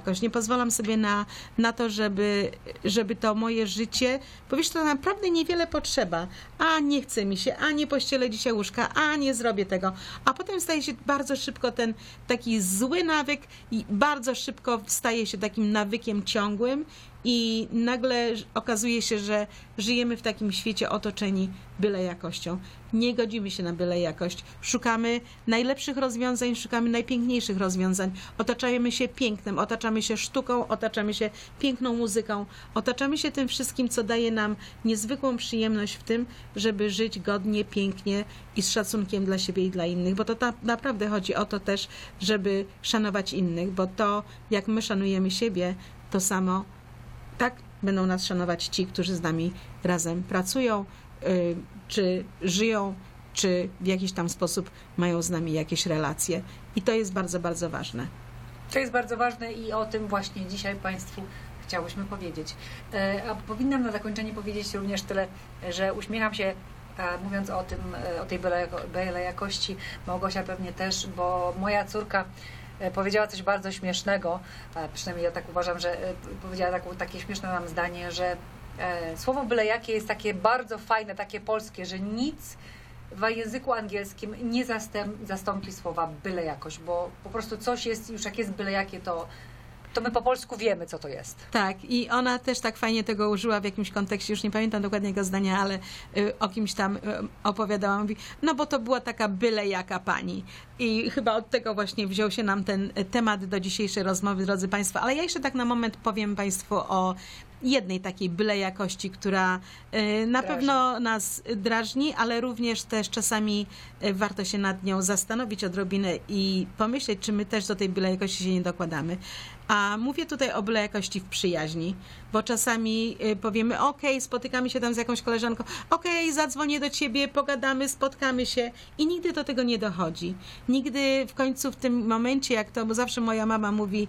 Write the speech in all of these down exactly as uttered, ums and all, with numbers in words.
jakość. Nie pozwalam sobie na, na to, żeby, żeby to moje życie, bo wiesz, to naprawdę niewiele potrzeba. A nie chce mi się, a nie pościelę dzisiaj łóżka, a nie zrobię tego. A potem staje się bardzo szybko ten taki zły nawyk i bardzo szybko staje się takim nawykiem ciągłym i nagle okazuje się, że żyjemy w takim świecie otoczeni byle jakością. Nie godzimy się na byle jakość. Szukamy najlepszych rozwiązań, szukamy najpiękniejszych rozwiązań. Otaczamy się pięknem, otaczamy się sztuką, otaczamy się piękną muzyką, otaczamy się tym wszystkim, co daje nam niezwykłą przyjemność w tym, żeby żyć godnie, pięknie i z szacunkiem dla siebie i dla innych, bo to ta, naprawdę chodzi o to też, żeby szanować innych, bo to, jak my szanujemy siebie, to samo tak będą nas szanować ci, którzy z nami razem pracują, yy, czy żyją, czy w jakiś tam sposób mają z nami jakieś relacje. I to jest bardzo, bardzo ważne. To jest bardzo ważne i o tym właśnie dzisiaj Państwu chciałyśmy powiedzieć. A powinnam na zakończenie powiedzieć również tyle, że uśmiecham się, mówiąc o tym, o tej byle jakości. Małgosia pewnie też, bo moja córka powiedziała coś bardzo śmiesznego, przynajmniej ja tak uważam, że powiedziała taką, takie śmieszne nam zdanie, że słowo byle jakie jest takie bardzo fajne, takie polskie, że nic w języku angielskim nie zastąpi słowa byle jakoś, bo po prostu coś jest, już jak jest byle jakie, to to my po polsku wiemy, co to jest. Tak, i ona też tak fajnie tego użyła w jakimś kontekście, już nie pamiętam dokładnie jego zdania, ale y, o kimś tam y, opowiadała, mówi, no bo to była taka byle jaka pani. I chyba od tego właśnie wziął się nam ten temat do dzisiejszej rozmowy, drodzy Państwo. Ale ja jeszcze tak na moment powiem Państwu o jednej takiej byle jakości, która y, na Drażni. pewno nas drażni, ale również też czasami y, warto się nad nią zastanowić odrobinę i pomyśleć, czy my też do tej byle jakości się nie dokładamy. A mówię tutaj o byle jakości w przyjaźni, bo czasami y, powiemy, okej, okay, spotykamy się tam z jakąś koleżanką, okej, okay, zadzwonię do ciebie, pogadamy, spotkamy się i nigdy do tego nie dochodzi. Nigdy w końcu w tym momencie, jak to, bo zawsze moja mama mówi,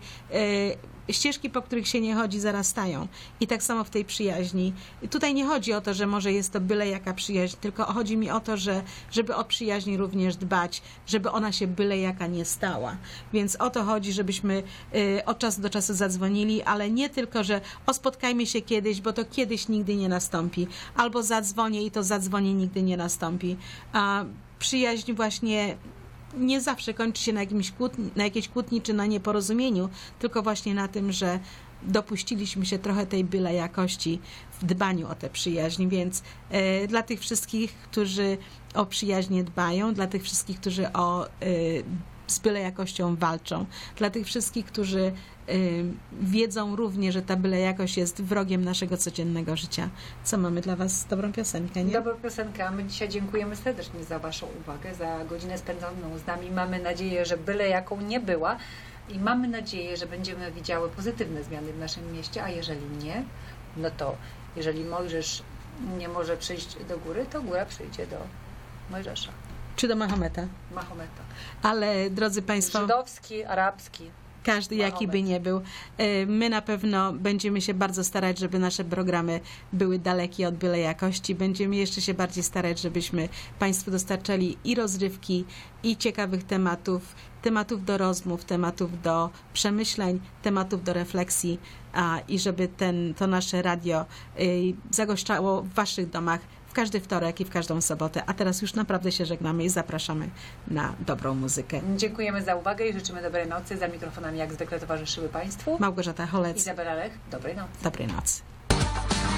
y, ścieżki, po których się nie chodzi, zarastają. I tak samo w tej przyjaźni. Tutaj nie chodzi o to, że może jest to byle jaka przyjaźń, tylko chodzi mi o to, że żeby o przyjaźń również dbać, żeby ona się byle jaka nie stała. Więc o to chodzi, żebyśmy y, od czasu do czasu zadzwonili, ale nie tylko, że o spotkajmy się kiedyś, bo to kiedyś nigdy nie nastąpi. Albo zadzwonię i to zadzwonię nigdy nie nastąpi. A przyjaźń właśnie nie zawsze kończy się na, jakimś kłótni, na jakiejś kłótni czy na nieporozumieniu, tylko właśnie na tym, że dopuściliśmy się trochę tej byle jakości w dbaniu o tę przyjaźń, więc e, dla tych wszystkich, którzy o przyjaźnie dbają, dla tych wszystkich, którzy o e, z byle jakością walczą, dla tych wszystkich, którzy y, wiedzą również, że ta byle jakość jest wrogiem naszego codziennego życia. Co mamy dla Was? Dobrą piosenkę, nie? Dobrą piosenkę, a my dzisiaj dziękujemy serdecznie za Waszą uwagę, za godzinę spędzoną z nami. Mamy nadzieję, że byle jaką nie była i mamy nadzieję, że będziemy widziały pozytywne zmiany w naszym mieście, a jeżeli nie, no to jeżeli Mojżesz nie może przyjść do góry, to góra przyjdzie do Mojżesza. Czy do Mahometa. Mahometa. Ale, drodzy Państwo... Żydowski, arabski. Każdy, jaki by nie był. My na pewno będziemy się bardzo starać, żeby nasze programy były dalekie od byle jakości. Będziemy jeszcze się bardziej starać, żebyśmy Państwu dostarczali i rozrywki, i ciekawych tematów, tematów do rozmów, tematów do przemyśleń, tematów do refleksji, a, i żeby ten, to nasze radio y, zagoszczało w Waszych domach w każdy wtorek i w każdą sobotę. A teraz już naprawdę się żegnamy i zapraszamy na dobrą muzykę. Dziękujemy za uwagę i życzymy dobrej nocy. Za mikrofonami jak zwykle towarzyszyły Państwu Małgorzata Holec. Izabela Lech. Dobrej nocy. Dobrej nocy.